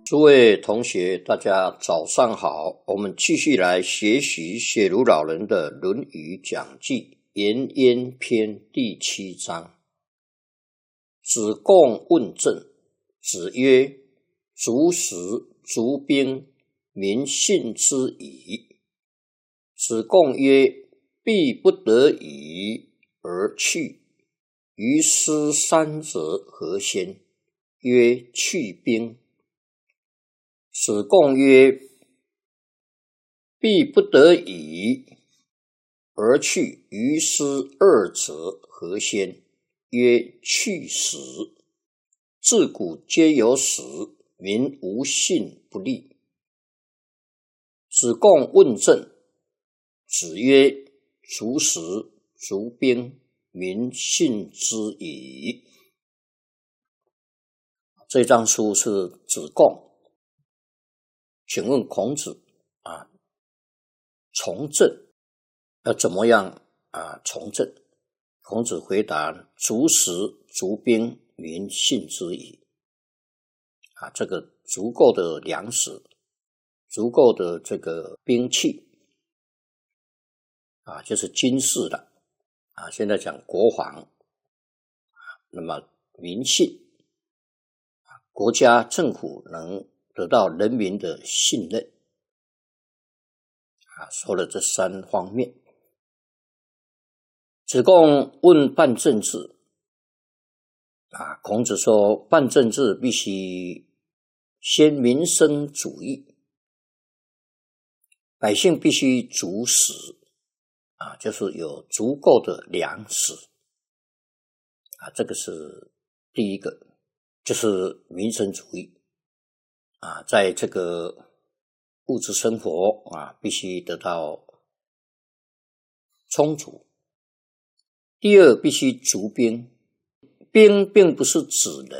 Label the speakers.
Speaker 1: 诸位同学，大家早上好。我们继续来学习雪茹老人的《论语讲记》颜渊篇第7章。子贡问政。子曰：足食，足兵，民信之矣。子贡曰：必不得已而去，于斯三者何先？曰：去兵。子贡曰：必不得已而去，于斯二者何先？曰：去死。自古皆有死，民无信不立。子贡问政。子曰：足食，足兵，民信之矣。这章书是子贡请问孔子从政要怎么样从政？孔子回答：足食，足兵，民信之矣。这个足够的粮食，足够的这个兵器就是军事的现在讲国防，那么民信，国家政府能得到人民的信任说了这三方面。子贡问办政治孔子说办政治必须先民生主义，百姓必须足食就是有足够的粮食这个是第一个，就是民生主义在这个物质生活必须得到充足。第二，必须足兵。兵并不是指人